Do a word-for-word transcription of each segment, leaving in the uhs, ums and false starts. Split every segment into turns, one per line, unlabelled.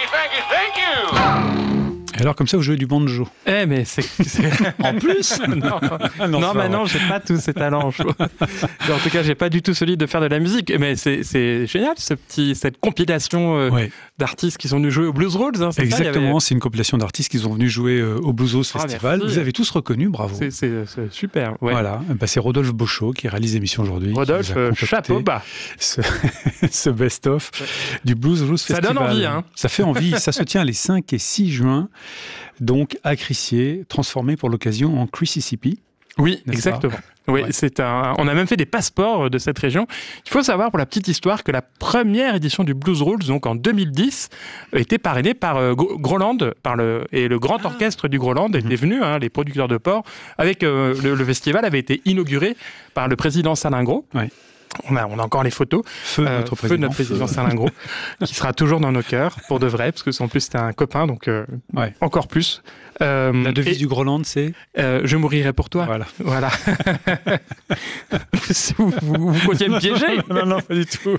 you, thank you, thank you.
Et alors, comme ça, vous jouez du banjo.
Eh, mais c'est... c'est...
En plus
Non,
Ah non,
non
c'est pas
maintenant,
vrai.
j'ai pas tous ces talents. je- en tout cas, j'ai pas du tout celui de faire de la musique. Mais c'est, c'est génial, ce petit, cette compilation euh,
Ouais,
d'artistes qui sont venus jouer au Blues Rolls. Hein, c'est ça, il y
exactement.
avait-
C'est une compilation d'artistes qui sont venus jouer euh, au Blues House
Ah,
Festival.
merci.
Vous avez tous reconnu, bravo.
C'est, c'est, c'est super. Ouais.
Voilà, Eh ben, c'est Rodolphe Beauchot qui réalise l'émission aujourd'hui. qui
Rodolphe,
nous a
euh,
concocté
chapeau bas.
Ce, ce best-of du Blues House
Ça
Festival.
donne envie, hein.
Ça fait envie. Ça se tient les cinq et six juin, donc à Crissier, transformé pour l'occasion en Crississippi.
Oui,
N'est-ce
exactement. Oui,
Ouais.
c'est un. On a même fait des passeports de cette région. Il faut savoir pour la petite histoire que la première édition du Blues Rolls, donc en deux mille dix, était parrainée par euh, Gro- Groland, par le et le grand orchestre du Groland était venu, hein, les producteurs de porc. Avec euh, le, le festival avait été inauguré par le président Salingro.
Ouais.
On a, on a encore les photos.
Feu,
Euh,
notre
feu
président.
notre président Salingro, qui sera toujours dans nos cœurs, pour de vrai, parce que en plus c'était un copain, donc euh,
Ouais.
encore plus. Euh,
La devise
et,
du Groland, c'est
euh, je mourirai pour toi.
Voilà.
Voilà. vous, vous, vous comptiez me piéger.
Non, non, pas du tout.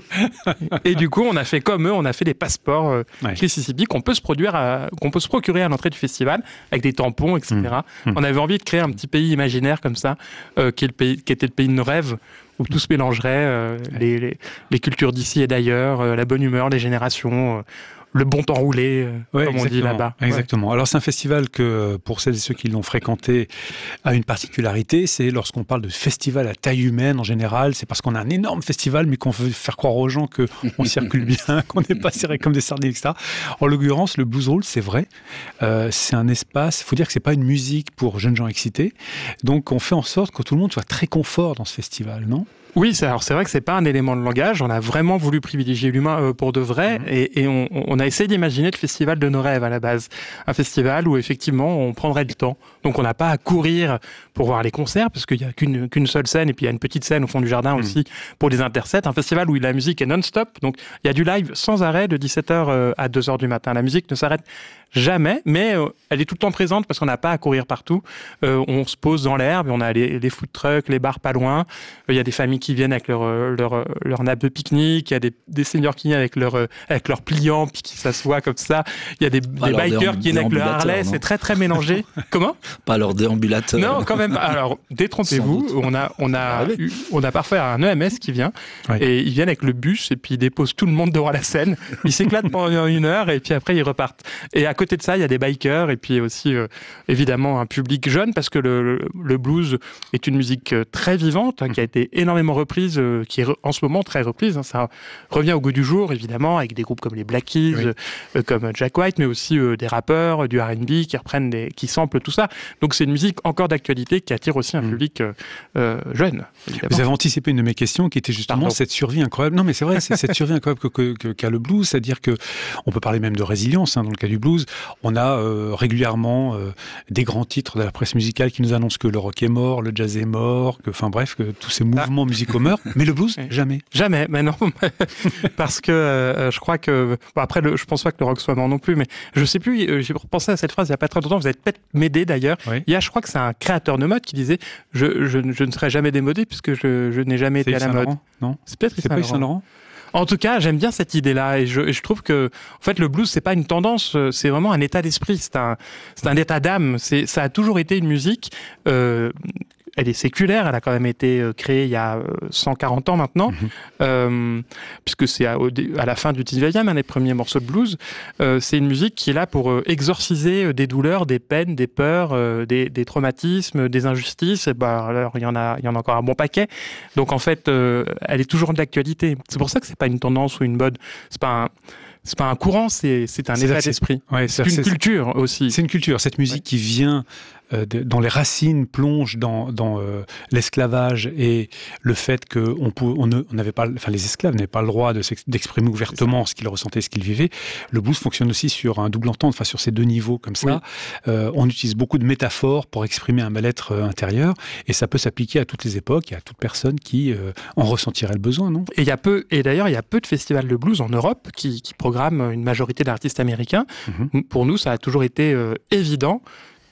Et du coup, on a fait comme eux, on a fait des passeports euh,
Ouais.
Mississippi qu'on peut se produire, à- qu'on peut se procurer à l'entrée du festival avec des tampons, et cetera.
Mmh.
On avait envie de créer un petit pays imaginaire comme ça, euh, qui, est le pays, qui était le pays de nos rêves, où tout se mélangerait, euh, les, les, les cultures d'ici et d'ailleurs, euh, la bonne humeur, les générations, euh, le bon temps roulé, euh,
Ouais,
comme on dit
exactement.
là-bas. Ouais.
Exactement. Alors c'est un festival que, pour celles et ceux qui l'ont fréquenté, a une particularité, c'est lorsqu'on parle de festival à taille humaine en général, c'est parce qu'on a un énorme festival, mais qu'on veut faire croire aux gens qu'on circule bien, qu'on n'est pas serré comme des sardines, et cetera. En l'occurrence, le Blues Roll, c'est vrai, euh, c'est un espace, il faut dire que c'est pas une musique pour jeunes gens excités, donc on fait en sorte que tout le monde soit très confort dans ce festival, non ?
Oui, c'est, alors c'est vrai que c'est pas un élément de langage. On a vraiment voulu privilégier l'humain euh, pour de vrai,
Mhm.
et, et on, on a essayé d'imaginer le festival de nos rêves à la base, un festival où effectivement on prendrait le temps. Donc on n'a pas à courir pour voir les concerts parce qu'il y a qu'une qu'une seule scène et puis il y a une petite scène au fond du jardin
Mhm.
aussi pour les intersets. Un festival où la musique est non-stop, donc il y a du live sans arrêt de dix-sept heures à deux heures du matin. La musique ne s'arrête jamais, mais euh, elle est tout le temps présente parce qu'on n'a pas à courir partout. Euh, on se pose dans l'herbe, et on a les, les food trucks, les bars pas loin. Euh, Il y a des familles qui viennent avec leur, euh, leur, euh, leur nappe de pique-nique. Il y a des, des seniors qui viennent avec leur, euh, avec leur pliant puis qui s'assoient comme ça. Il y a des, des
alors des
bikers
amb-
qui viennent avec leur
déambulateurs,
Harley.
non
C'est très très mélangé. Comment?
Pas leur déambulateur.
Non, quand même. pas. Alors,
Sans
détrompez-vous.
doute.
On a, on a,
Ah oui.
eu- on a parfois un E M S qui vient
Ouais.
et ils viennent avec le bus et puis ils déposent tout le monde devant la scène. Ils s'éclatent pendant une heure et puis après ils repartent. Et à côté de ça, il y a des bikers et puis aussi euh, évidemment un public jeune parce que le, le, le blues est une musique euh, très vivante hein, qui a été énormément reprise, euh, qui est re- en ce moment très reprise. Hein. Ça revient au goût du jour évidemment avec des groupes comme les Black Keys,
Oui.
euh, comme Jack White, mais aussi euh, des rappeurs, euh, du R and B qui reprennent, des, qui samplent tout ça. Donc c'est une musique encore d'actualité qui attire aussi un
Mm.
public euh, euh, jeune. évidemment.
Vous avez anticipé une de mes questions qui était justement
Pardon.
cette survie incroyable. Non, mais c'est vrai, c'est cette survie incroyable que, que, que- qu'a le blues, c'est-à-dire que on peut parler même de résilience hein, dans le cas du blues. On a euh, régulièrement euh, des grands titres de la presse musicale qui nous annoncent que le rock est mort, le jazz est mort, que, enfin bref, que tous ces mouvements musicaux meurent. Mais le blues,
Oui.
jamais.
Jamais, mais non, parce que euh, je crois que bon, après, le, je pense pas que le rock soit mort non plus, mais je sais plus. euh, J'ai repensé à cette phrase il y a pas très longtemps. Vous allez peut-être m'aider d'ailleurs.
Oui.
Il y a, je crois que c'est un créateur de mode qui disait je, je, je ne serai jamais démodé puisque je, je n'ai jamais
C'est
été
Yves
à la mode.
Saint-Laurent Non,
C'est peut-être Yves
c'est pas Yves
Saint-Laurent.
Saint-Laurent.
En tout cas, j'aime bien cette idée-là et je, et je trouve que, en fait, le blues c'est pas une tendance, euh, c'est vraiment un état d'esprit, c'est un, c'est un état d'âme. C'est, ça a toujours été une musique. Euh, elle est séculaire, elle a quand même été euh, créée il y a euh, cent quarante ans maintenant,
Mhm.
euh, puisque c'est à, au dé- à la fin du dix-neuvième, un des premiers morceaux de blues. Euh, c'est une musique qui est là pour euh, exorciser euh, des douleurs, des peines, des peurs, euh, des, des traumatismes, des injustices. Et bah, alors, il y en a, il y en a encore un bon paquet. Donc en fait, euh, elle est toujours d'actualité. C'est pour ça que c'est pas une tendance ou une mode. C'est pas un, c'est pas un courant, c'est, c'est un
C'est-à-dire
état
que c'est-
d'esprit.
Ouais,
C'est
c'est-
une
c'est-
culture aussi.
C'est une culture. Cette musique qui vient euh, de- dont les racines plongent dans, dans euh, l'esclavage et le fait que on, pou- on ne- on n'avait pas, enfin les esclaves n'avaient pas le droit de s'ex- d'exprimer ouvertement ce qu'ils ressentaient, ce qu'ils vivaient. Le blues fonctionne aussi sur un double entente, enfin sur ces deux niveaux comme ça.
Oui.
Euh, on utilise beaucoup de métaphores pour exprimer un mal-être euh, intérieur et ça peut s'appliquer à toutes les époques et à toute personne qui euh, en ressentirait le besoin, non?
Et il y a peu, et d'ailleurs, il y a peu de festivals de blues en Europe qui, qui programment une majorité d'artistes américains.
Mhm.
Pour nous, ça a toujours été euh, évident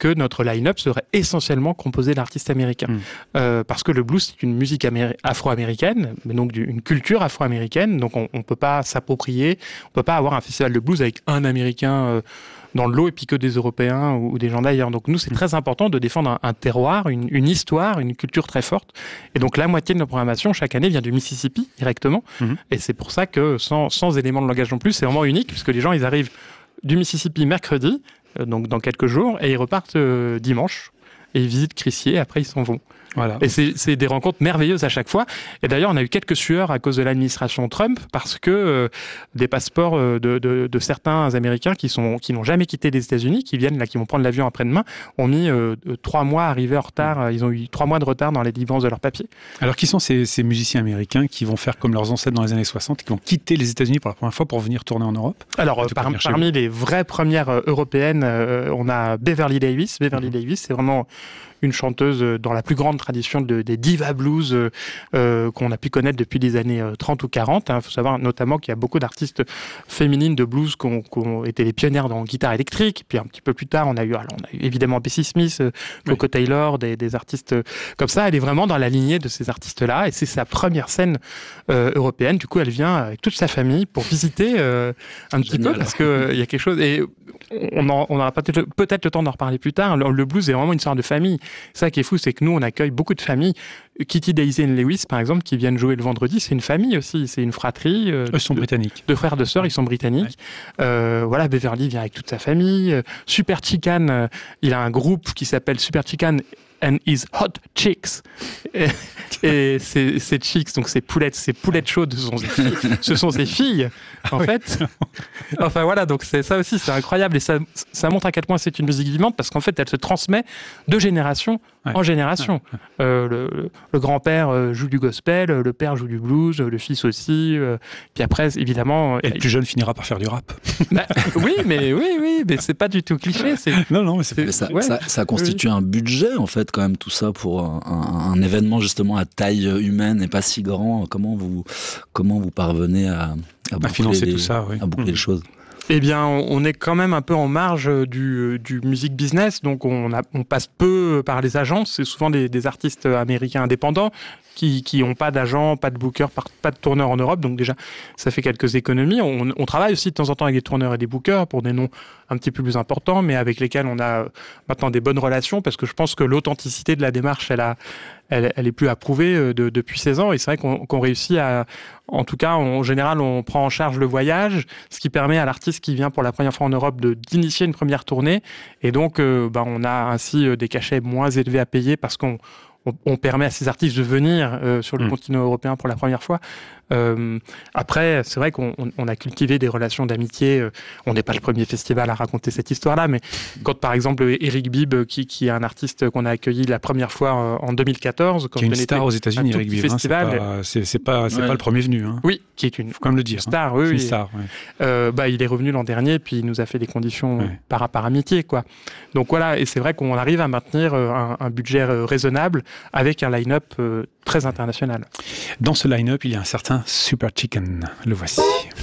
que notre line-up serait essentiellement composé d'artistes américains. Mmh. Euh, parce que le blues, c'est une musique améri- afro-américaine, mais donc une culture afro-américaine, donc on ne peut pas s'approprier, on ne peut pas avoir un festival de blues avec un Américain euh, dans le lot et puis que des Européens ou, ou des gens d'ailleurs. Donc nous, c'est mmh. très important de défendre un, un terroir, une, une histoire, une culture très forte. Et donc la moitié de nos programmations, chaque année, vient du Mississippi, directement. Mmh. Et c'est pour ça que sans, sans éléments de langage non plus, c'est vraiment unique, puisque les gens, ils arrivent du Mississippi mercredi, euh, donc dans quelques jours, et ils repartent euh, dimanche, et ils visitent Crissier, après ils s'en vont. Voilà. Et c'est, c'est des rencontres merveilleuses à chaque fois. Et d'ailleurs, on a eu quelques sueurs à cause de l'administration Trump, parce que euh, des passeports euh, de, de, de certains Américains qui, sont, qui n'ont jamais quitté les États-Unis, qui viennent là, qui vont prendre l'avion après-demain, ont mis euh, trois mois à arriver en retard. Ils ont eu trois mois de retard dans les diligences de leurs papiers.
Alors, qui sont ces, ces musiciens américains qui vont faire comme leurs ancêtres dans les années soixante, et qui vont quitter les États-Unis pour la première fois pour venir tourner en Europe?
Alors, euh, par, parmi les vraies premières euh, européennes, euh, on a Beverly Davis. Beverly mmh. Davis, c'est vraiment une chanteuse dans la plus grande tradition de, des diva blues euh, euh, qu'on a pu connaître depuis les années euh, trente ou quarante. Il hein. faut savoir notamment qu'il y a beaucoup d'artistes féminines de blues qui ont, qui ont été les pionnières dans guitare électrique. Puis un petit peu plus tard, on a eu, alors, on a eu évidemment Bessie Smith, euh, Coco oui. Taylor, des, des artistes euh, comme ça. Elle est vraiment dans la lignée de ces artistes-là. Et c'est sa première scène euh, européenne. Du coup, elle vient avec toute sa famille pour visiter euh, un petit Génial. peu parce qu'il euh, y a quelque chose... Et on, en, on aura peut-être, peut-être le temps d'en reparler plus tard. Le, le blues est vraiment une sorte de famille. Ça qui est fou, c'est que nous, on accueille beaucoup de familles. Kitty, Daisy et Lewis, par exemple, qui viennent jouer le vendredi, c'est une famille aussi, c'est une fratrie. Euh,
ils sont
de,
britanniques.
De frères, de sœurs, ils sont britanniques. Ouais. Euh, voilà, Beverly vient avec toute sa famille. Super Chicken, euh, il a un groupe qui s'appelle Super Chicken and his Hot Chicks. Et, et ces, ces chicks, donc ces poulettes, ces poulettes chaudes, ce sont ses filles. Ce sont ses filles, en oui. fait. Enfin voilà, donc c'est, ça aussi, c'est incroyable. Et ça, ça montre à quel point c'est une musique vivante, parce qu'en fait, elle se transmet de génération ouais. en génération. Ouais. Euh, le, le, le grand-père euh, joue du gospel, le père joue du blues, le fils aussi. Euh, puis après, évidemment...
Et le plus jeune finira par faire du rap.
Bah, oui, mais oui, oui, mais c'est pas du tout cliché. C'est...
Non, non, mais c'est...
Mais ça, ouais. ça, ça constitue oui. un budget, en fait, quand même, tout ça, pour un, un, un événement, justement, à taille humaine et pas si grand. Comment vous, comment vous parvenez à, à,
à financer
les,
tout ça, oui.
à boucler mmh. les choses?
Eh bien, on est quand même un peu en marge du, du music business, donc on, a, on passe peu par les agences. C'est souvent des, des artistes américains indépendants qui qui n'ont pas d'agent, pas de booker, pas de tourneur en Europe. Donc déjà, ça fait quelques économies. On, on travaille aussi de temps en temps avec des tourneurs et des bookers pour des noms un petit peu plus importants, mais avec lesquels on a maintenant des bonnes relations, parce que je pense que l'authenticité de la démarche, elle a, elle, elle est plus à prouver de, depuis seize ans. Et c'est vrai qu'on, qu'on réussit à, en tout cas, en général, on prend en charge le voyage, ce qui permet à l'artiste qui vient pour la première fois en Europe de, d'initier une première tournée. Et donc, euh, ben, on a ainsi des cachets moins élevés à payer parce qu'on On, on permet à ces artistes de venir euh, sur le mmh. continent européen pour la première fois. Euh, après, c'est vrai qu'on on a cultivé des relations d'amitié. Euh, on n'est pas le premier festival à raconter cette histoire-là, mais quand, par exemple, Eric Bibb, qui, qui est un artiste qu'on a accueilli la première fois euh, en deux mille quatorze... Quand
qui est une star aux États-Unis, Eric Bibb.
Festival,
hein, c'est pas, c'est, c'est, pas, c'est ouais. pas le premier venu. Hein.
Oui, qui est une,
faut quand même le dire,
star.
Hein.
Oui,
c'est
oui.
une star, ouais.
euh, bah, il est revenu l'an dernier, puis il nous a fait des conditions ouais. par, par amitié, quoi. Donc voilà, et c'est vrai qu'on arrive à maintenir un, un budget raisonnable avec un line-up euh, très international.
Dans ce line-up, il y a un certain Super Chicken. Le voici.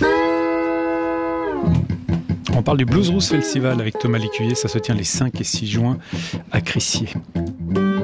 On parle du Blues Roots Festival avec Thomas Lécuyer. Ça se tient les cinq et six juin à Crissier.